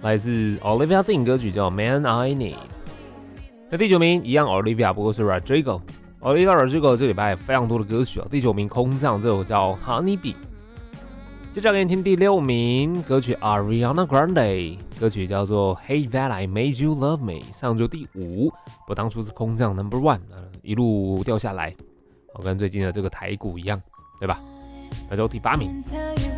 来自 Olivia Dean 歌曲叫 Man I Need。那第9名一样 Olivia， 不过是 Rodrigo。Olivia Rodrigo 这礼拜非常多的歌曲第9名空降这首叫 Honey Bee。接着给你听第6名歌曲 Ariana Grande， 歌曲叫做 Hey That I Made You Love Me， 上周第5，不当初是空降 No.1， 一路掉下来，跟最近的这个台股一样，对吧？本周第8名。